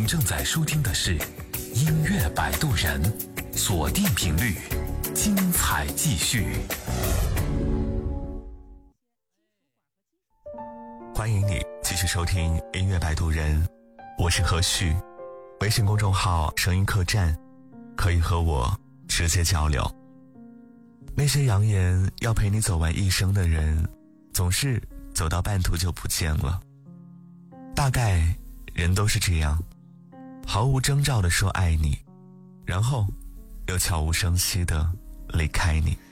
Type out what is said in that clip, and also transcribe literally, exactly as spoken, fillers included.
您正在收听的是音乐摆渡人，锁定频率，精彩继续。 欢迎你继续收听音乐摆渡人，我是何旭。微信公众号声音客栈，可以和我直接交流。那些扬言要陪你走完一生的人，总是走到半途就不见了。大概人都是这样，毫无征兆地说爱你，然后又悄无声息地离开你。